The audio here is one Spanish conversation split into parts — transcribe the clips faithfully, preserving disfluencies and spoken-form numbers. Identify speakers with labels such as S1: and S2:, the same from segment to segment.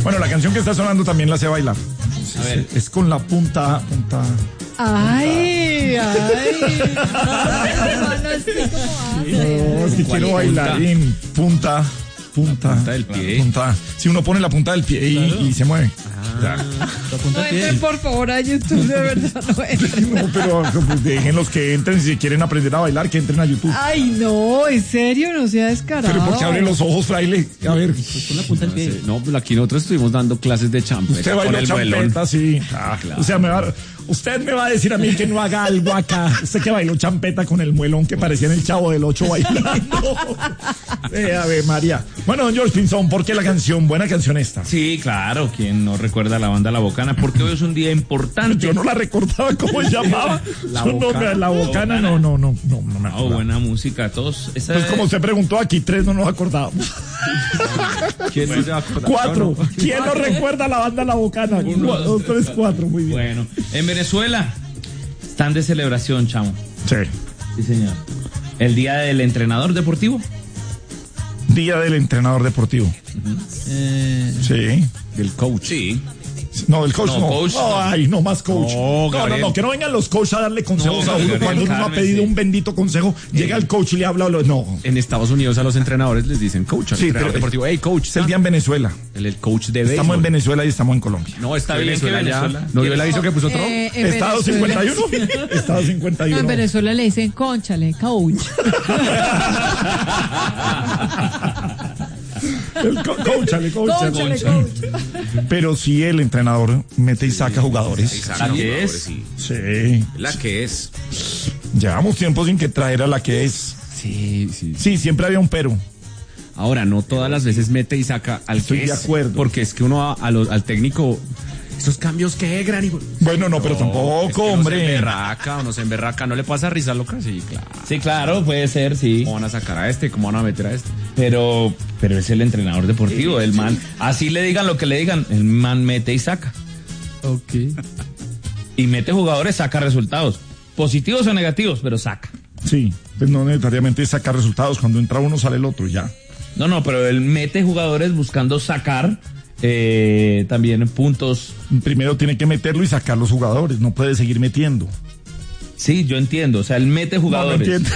S1: Bueno, la canción que está sonando también la sé bailar.
S2: A ver.
S1: Es con la punta, punta.
S3: Ay, ay.
S1: No, es que quiero bailar en punta, punta.
S2: Punta del pie.
S1: Punta. Si uno pone la punta del pie y,
S3: Claro.
S1: y se mueve.
S2: Ah,
S3: No entren por favor a YouTube, de verdad, no entren.
S1: No, pero pues, dejen los que entren, si quieren aprender a bailar, que entren a YouTube.
S3: Ay, no, en serio, no sea descarado.
S1: Pero porque abre los ojos, fraile. A ver,
S3: Pues con la punta del pie.
S2: no, pues aquí nosotros estuvimos dando clases de champeta.
S1: usted
S2: con
S1: bailó
S2: el vuelón.
S1: champeta, sí.
S2: Ah, claro.
S1: O sea, me va, usted me va a decir a mí que no haga algo acá. Usted que bailó champeta con el muelón que parecía en el Chavo del Ocho bailando. Eh, a ver, María. Bueno, don George Pinzón, ¿por qué la canción? Buena canción esta.
S4: Sí, claro, quien no recuerda la banda La Bocana, porque hoy es un día importante.
S1: Yo no la recordaba cómo se llamaba.
S2: La
S1: Yo no,
S2: Bocana.
S1: la bocana, no, no, no, no, no me
S4: Oh,
S1: acuerdo.
S4: buena música, todos. Esa
S1: Pues
S4: es-
S1: como usted preguntó, aquí tres no nos acordábamos.
S2: ¿Quién no se va a acordar?
S1: Cuatro.
S2: No, no.
S1: ¿Quién no recuerda la banda La Bocana? Uno, dos, tres, cuatro, muy bien.
S4: Bueno, en Venezuela están de celebración, chamo.
S1: Sí.
S4: Sí, señor. El día del entrenador deportivo.
S1: Día del entrenador deportivo.
S3: Eh,
S1: Sí.
S2: Del coach.
S4: Sí.
S1: No, el coach
S4: No,
S1: no.
S4: coach no.
S1: Ay, no más coach.
S2: No,
S1: No, no,
S2: Gabriel.
S1: no, que no vengan los coaches a darle consejos
S4: No,
S1: a uno
S4: Gabriel,
S1: cuando uno no ha
S4: cálmese.
S1: pedido un bendito consejo. Llega el coach y le habla. lo- No.
S2: En Estados Unidos a los entrenadores les dicen coach, al
S1: Sí,
S2: entrenador
S1: pero-
S2: deportivo. Hey, coach.
S1: Es el día en Venezuela.
S2: El, el coach de
S1: Estamos
S2: béisbol.
S1: en Venezuela y estamos en Colombia.
S2: No, está,
S4: Está bien
S2: Venezuela,
S4: que
S2: ya.
S4: Venezuela-
S2: ¿No vio el aviso que puso Trump?
S3: eh, en
S1: Estado
S3: Venezuela-
S1: cincuenta y uno. Estado cincuenta y
S3: No,
S1: uno.
S3: en Venezuela le dicen conchale, coach.
S1: El co- Cónchale, cónchale.
S3: Cónchale, coach.
S1: Pero si el entrenador mete y saca jugadores.
S4: La que es.
S1: Sí.
S5: La que es.
S1: Llevamos tiempo sin que traer a la que es.
S2: Sí, sí.
S1: Sí, siempre había un pero.
S2: Ahora, no todas las veces mete y saca al
S1: Estoy
S2: que
S1: de
S2: es,
S1: acuerdo.
S2: Porque es que uno a- a lo- al técnico, esos cambios que gran y
S1: Bueno, no, pero
S2: es que
S1: tampoco,
S2: uno se
S1: hombre.
S2: emberraca, uno se emberraca, no le pasa risa loca, sí, claro.
S4: Sí, claro, puede ser, sí.
S2: ¿Cómo van a sacar a este? ¿Cómo van a meter a este?
S4: Pero, pero es el entrenador deportivo, el man. Así le digan lo que le digan, el man mete y saca.
S3: Ok.
S4: Y mete jugadores, saca resultados. Positivos o negativos, pero saca.
S1: Sí, pues no necesariamente sacar resultados. Cuando entra uno sale el otro, ya.
S4: No, no, pero él mete jugadores buscando sacar eh, también puntos.
S1: Primero tiene que meterlo y sacar los jugadores. No puede seguir metiendo.
S4: Sí, yo entiendo. O sea, él mete
S1: No, no
S4: jugadores.
S1: entiende.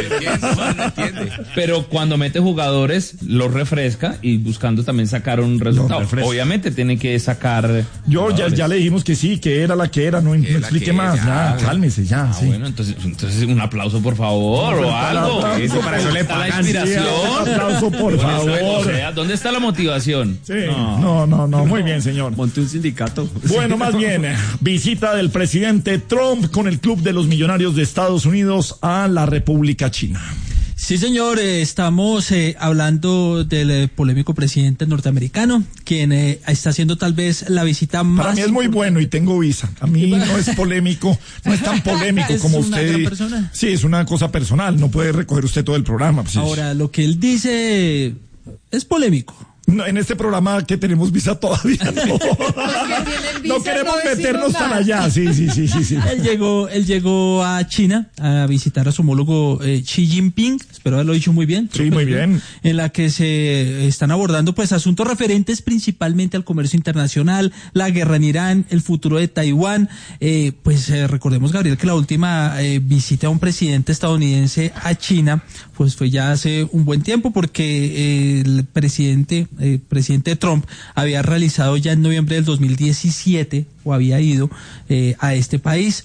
S5: No entiende.
S4: Pero cuando mete jugadores, los refresca y buscando también sacar un resultado.
S1: refresca.
S4: Obviamente tiene que sacar.
S1: Yo ya,
S4: jugadores.
S1: ya le dijimos que sí, que era la que era. No, no
S5: Que la
S1: explique
S5: que
S1: más.
S5: ya,
S1: Ya,
S5: bueno.
S1: cálmese, ya.
S4: Ah,
S1: sí.
S4: bueno, entonces, entonces un aplauso, por favor,
S1: No, pero
S4: o
S1: para
S4: algo.
S1: aplauso,
S4: Eso, para eso le
S1: está
S4: pagan. La
S1: Sí,
S4: inspiración.
S1: un aplauso, por
S4: Pues,
S1: favor.
S4: o sea, ¿dónde está la motivación?
S1: Sí, no, no, no. Muy bien, señor.
S2: Monte un sindicato.
S1: Bueno, más bien, eh, visita del presidente Trump con el Club de los Millonarios de Estados Unidos a la República China.
S6: Sí, señor, eh, estamos eh, hablando del eh, polémico presidente norteamericano, quien eh, está haciendo tal vez la visita más...
S1: Para mí es muy bueno y tengo visa. A mí no es polémico, no es tan polémico
S6: Es
S1: como
S6: una
S1: usted.
S6: gran persona.
S1: Sí, es una cosa personal, no puede recoger usted todo el programa. pues, sí.
S6: Ahora, lo que él dice eh, es polémico.
S1: No, en este programa que tenemos visa todavía no.
S3: tienen visa,
S1: No queremos
S3: no decimos
S1: meternos tan
S3: nada.
S1: allá. Sí, sí, sí, sí, sí.
S6: Él llegó, él llegó a China a visitar a su homólogo eh, Xi Jinping, espero haberlo dicho muy bien.
S1: Sí, muy bien.
S6: En la que se están abordando pues asuntos referentes principalmente al comercio internacional, la guerra en Irán, el futuro de Taiwán. Eh, pues eh, recordemos, Gabriel, que la última eh, visita a un presidente estadounidense a China pues fue ya hace un buen tiempo, porque eh, el presidente, eh, presidente Trump había realizado ya en noviembre del dos mil diecisiete o había ido eh, a este país.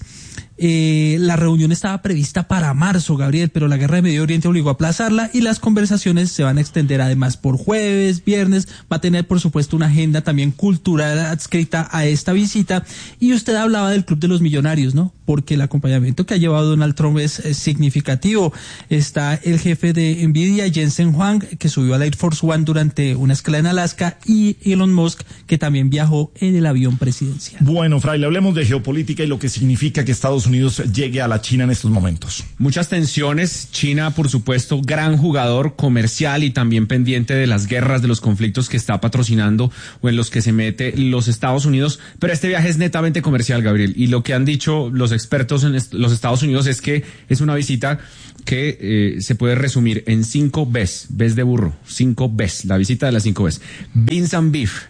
S6: Eh, la reunión estaba prevista para marzo, Gabriel, pero la guerra de Medio Oriente obligó a aplazarla y las conversaciones se van a extender además por jueves, viernes. Va a tener, por supuesto, una agenda también cultural adscrita a esta visita. Y usted hablaba del Club de los Millonarios, ¿no? Porque el acompañamiento que ha llevado Donald Trump es, es significativo. Está el jefe de Nvidia, Jensen Huang, que subió al Air Force One durante una escala en Alaska, y Elon Musk, que también viajó en el avión presidencial.
S1: Bueno, Fraile, hablemos de geopolítica y lo que significa que Estados Unidos llegue a la China en estos momentos.
S2: Muchas tensiones. China, por supuesto, gran jugador comercial y también pendiente de las guerras, de los conflictos que está patrocinando o en los que se mete los Estados Unidos. Pero este viaje es netamente comercial, Gabriel. Y lo que han dicho los expertos en est- los Estados Unidos es que es una visita que eh, se puede resumir en cinco Bs. Bs de burro. Cinco Bs. La visita de las cinco Bs. Beans and beef.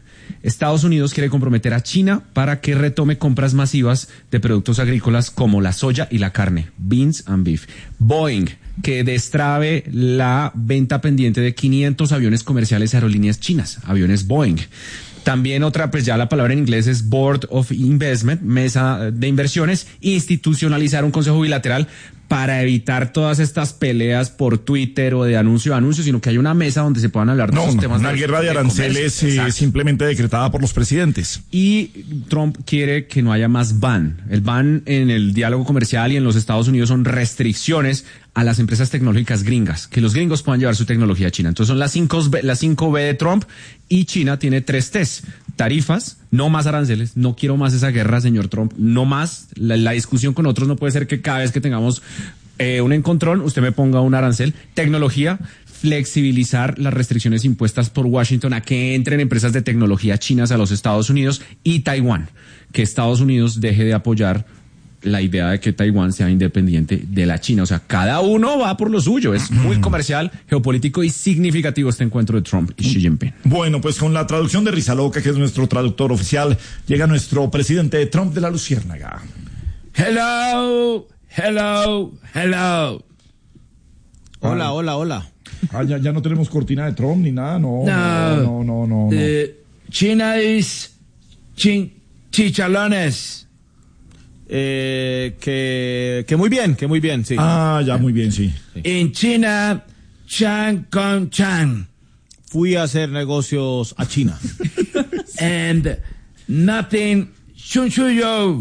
S2: Estados Unidos quiere comprometer a China para que retome compras masivas de productos agrícolas como la soya y la carne, beans and beef. Boeing, que destrabe la venta pendiente de quinientos aviones comerciales a aerolíneas chinas, aviones Boeing. También otra, pues ya la palabra en inglés es Board of Investment, mesa de inversiones, institucionalizar un consejo bilateral para evitar todas estas peleas por Twitter o de anuncio a anuncio, sino que hay una mesa donde se puedan hablar de
S1: No,
S2: esos
S1: no,
S2: temas.
S1: una
S2: de,
S1: guerra de
S2: de
S1: aranceles
S2: comercio.
S1: eh,
S2: Exacto.
S1: simplemente decretada por los presidentes.
S2: Y Trump quiere que no haya más ban. El ban en el diálogo comercial y en los Estados Unidos son restricciones a las empresas tecnológicas gringas, que los gringos puedan llevar su tecnología a China. Entonces son las cinco B, las cinco B de Trump, y China tiene tres T's. Tarifas, no más aranceles, no quiero más esa guerra, señor Trump, no más. La, la discusión con otros no puede ser que cada vez que tengamos eh, un encontrón, usted me ponga un arancel. Tecnología, flexibilizar las restricciones impuestas por Washington a que entren empresas de tecnología chinas a los Estados Unidos. Y Taiwán, que Estados Unidos deje de apoyar la idea de que Taiwán sea independiente de la China. O sea, cada uno va por lo suyo. Es muy comercial, geopolítico y significativo este encuentro de Trump y Xi Jinping.
S1: Bueno, pues con la traducción de Rizaloca, que es nuestro traductor oficial, llega nuestro presidente Trump de la Luciérnaga.
S5: Hello, hello, hello.
S7: Hola, hola, hola.
S1: Ah, ya, ya no tenemos cortina de Trump ni nada, no, no, no, no, no. no.
S5: Eh, China is chin, chichalones.
S7: Eh, que, que muy bien, que muy bien, sí.
S1: Ah, ya, muy bien, sí.
S5: In China, Chan con Chan.
S7: Fui a hacer negocios a China.
S5: And nothing shun shuyo.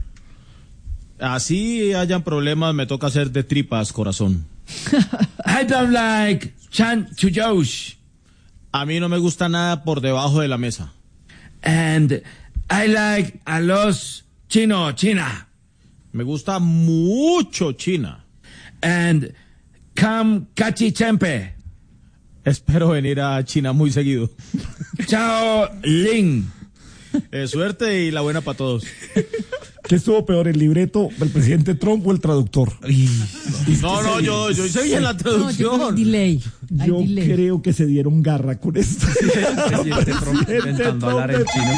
S7: Así hayan problemas, me toca hacer de tripas, corazón.
S5: I don't like Chan Chuyosh.
S7: A mí no me gusta nada por debajo de la mesa.
S5: And I like a los chino, China.
S7: Me gusta mucho China.
S5: And come cachi chempe.
S7: Espero venir a China muy seguido.
S5: Chao Ling.
S7: Eh, suerte y la buena para todos.
S1: ¿Qué estuvo peor, el libreto del presidente Trump o el traductor?
S7: No, no, yo, yo hice bien la
S3: No, yo creo que hay
S7: traducción.
S3: delay. Hay
S1: Yo
S3: delay.
S1: creo que se dieron garra con esto.
S2: Presidente Trump intentando hablar en chino.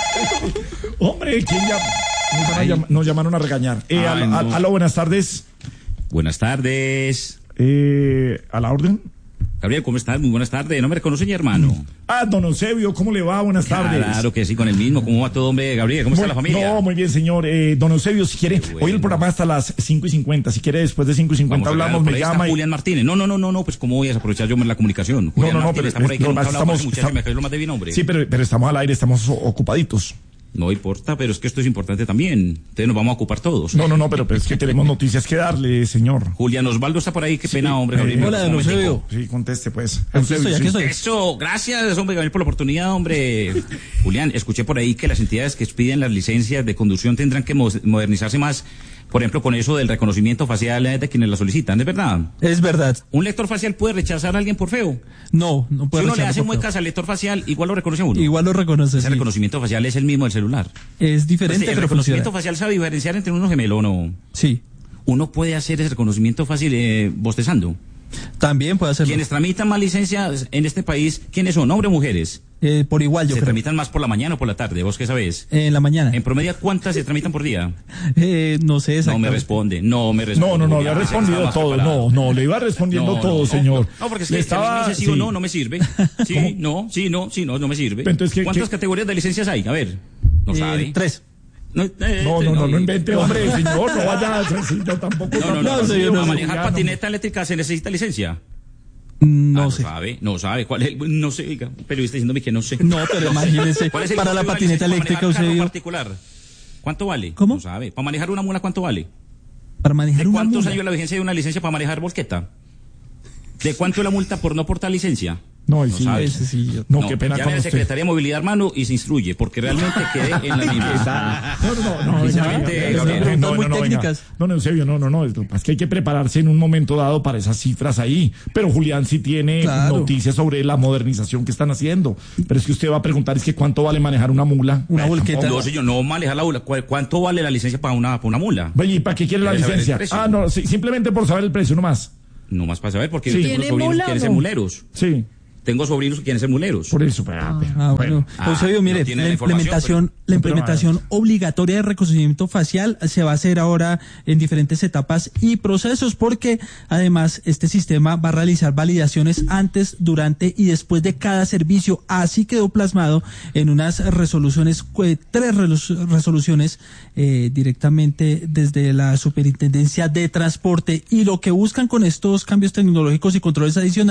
S1: Hombre, ¿quién ya? Nos, van a llam- nos llamaron a regañar. Eh,
S2: Ay,
S1: al-
S2: no.
S1: al- aló, buenas tardes.
S8: Buenas tardes.
S1: Eh, ¿A la orden?
S8: Gabriel, ¿cómo estás? Muy buenas tardes. ¿No me reconoce, mi hermano?
S1: Ah, don Eusebio, ¿cómo le va? Buenas tardes.
S8: Claro que sí, con el mismo. ¿Cómo va todo, hombre? Gabriel, ¿cómo está
S1: Muy-
S8: la familia?
S1: No, muy bien, señor. Eh, don Eusebio, si quiere,
S8: Qué bueno.
S1: hoy el programa hasta las cinco y cincuenta. Si quiere, después de cinco y cincuenta
S8: Vamos a
S1: hablamos,
S8: hablar. Por
S1: me
S8: ahí está
S1: llama. y-
S8: Julián Martínez. No, no, no, no, no, pues cómo voy a aprovechar yo la comunicación. Julián
S1: no, no,
S8: Martínez
S1: pero
S8: está por ahí, que
S1: no,
S8: nunca
S1: más
S8: hablamos con ese
S1: estamos-
S8: muchacho,
S1: está-
S8: me cayó lo más de bien, hombre.
S1: Sí, pero, pero estamos al aire, estamos o- ocupaditos.
S8: No importa, pero es que esto es importante también. Entonces nos vamos a ocupar todos.
S1: No, no, no, pero, pero es que tenemos noticias que darle, señor.
S8: Julián Osvaldo está por ahí, qué pena, hombre, Gabriel.
S1: Eh,
S6: Hola, don
S8: Un momentico.
S6: Eusebio.
S1: Sí, conteste, pues.
S6: Aquí estoy, aquí estoy.
S8: Eso, gracias, hombre, Gabriel, por la oportunidad, hombre. Julián, escuché por ahí que las entidades que expiden las licencias de conducción tendrán que mo- modernizarse más, por ejemplo, con eso del reconocimiento facial de quienes la solicitan, ¿es verdad?
S6: Es verdad.
S8: ¿Un lector facial puede rechazar a alguien por feo?
S6: No, no
S8: Si
S6: puede
S8: uno le
S6: rechazar,
S8: hace
S6: por favor.
S8: muecas al lector facial, igual lo reconoce a uno.
S6: Igual lo reconoce,
S8: Ese
S6: sí.
S8: reconocimiento facial es el mismo del celular.
S6: Es diferente,
S8: Pues, el
S6: pero
S8: reconocimiento
S6: funciona.
S8: facial sabe diferenciar entre uno gemelo o no.
S6: Sí.
S8: Uno puede hacer ese reconocimiento fácil eh, bostezando.
S6: También puede hacerlo.
S8: Quienes tramitan más licencias en este país, ¿quiénes son? ¿Hombres o mujeres?
S6: Eh, por igual, yo
S8: ¿Se
S6: creo.
S8: tramitan más por la mañana o por la tarde? ¿Vos qué sabés?
S6: En la mañana.
S8: En promedio, ¿cuántas se tramitan por día?
S6: Eh, no sé
S8: No me
S6: exactamente.
S8: responde, no me responde.
S1: No, no, no, le
S8: Julián,
S1: ha respondido
S8: está más
S1: todo.
S8: preparado.
S1: No, no, le iba respondiendo
S8: No,
S1: todo,
S8: no,
S1: señor.
S8: No, porque es
S1: Le
S8: que si a mí me dice sí, o
S1: sí.
S8: no, no me sirve. Sí,
S1: ¿Cómo?
S8: no, sí, no, sí, no, no me sirve.
S1: Entonces, ¿qué-
S8: ¿Cuántas
S1: qué?
S8: categorías de licencias hay? A ver, no
S6: Eh,
S8: sabe.
S6: tres.
S8: No, eh,
S1: No, no, no, no
S8: y-
S1: invente, hombre, señor, no vaya a sí, yo tampoco.
S8: No, no, no,
S6: No,
S8: no,
S6: señor,
S8: para
S6: no,
S8: manejar
S1: Julián,
S8: patineta eléctrica se necesita licencia.
S6: No
S8: Ah,
S6: sé.
S8: No sabe, no sabe. ¿Cuál es? el- No sé, oiga, un periodista diciéndome que no sé.
S6: No, pero imagínese,
S8: ¿Cuál es el
S6: para la
S8: costo de una
S6: patineta
S8: licencia para
S6: eléctrica,
S8: manejar un carro
S6: Eusebio,
S8: particular? ¿Cuánto vale?
S6: ¿Cómo?
S8: No sabe. ¿Para manejar una mula cuánto vale?
S6: para manejar
S8: ¿De
S6: una
S8: cuántos
S6: mula.
S8: años es la vigencia de una licencia para manejar volqueta? ¿De cuánto es la multa por no portar licencia?
S1: No, y
S8: No
S1: sí,
S8: sabe.
S6: Ese sí, yo-
S1: no, qué pena
S8: llame
S1: con
S8: a la
S1: usted.
S8: Secretaría de Movilidad, hermano, y se instruye, porque realmente quedé en la misma.
S1: No, no, no, no,
S8: Precisamente,
S1: venga,
S8: Gabriel.
S1: venga, no,
S6: Muy
S1: no, no, venga.
S6: técnicas.
S1: No, no, Eusebio, no, no, no, es lo que pasa es que hay que prepararse en un momento dado para esas cifras ahí. Pero Julián sí tiene
S6: Claro.
S1: noticias sobre la modernización que están haciendo. Pero es que usted va a preguntar, es que cuánto vale manejar una mula.
S6: Una volqueta.
S8: No, señor, no manejar la mula. ¿Cu- ¿Cuánto vale la licencia para una, para una mula?
S1: Oye, ¿y para qué quiere la
S8: ¿Quiere saber el
S1: licencia?
S8: precio?
S1: Ah, no, sí, simplemente por saber el precio nomás.
S8: No más para saber, porque
S1: Sí.
S8: mis
S3: ¿Tiene
S8: sobrinos
S3: mula o
S8: quieren ser
S3: no?
S8: muleros.
S1: Sí.
S8: Tengo sobrinos que quieren ser muleros.
S1: Por eso, ah, pero,
S6: Ah, bueno.
S8: Ah,
S6: Eusebio, mire,
S8: no tiene
S6: la
S8: la información,
S6: implementación,
S8: pero-
S6: la implementación obligatoria de reconocimiento facial se va a hacer ahora en diferentes etapas y procesos, porque además este sistema va a realizar validaciones antes, durante y después de cada servicio. Así quedó plasmado en unas resoluciones, eh, tres resolu- resoluciones eh, directamente desde la Superintendencia de Transporte, y lo que buscan con estos cambios tecnológicos y controles adicionales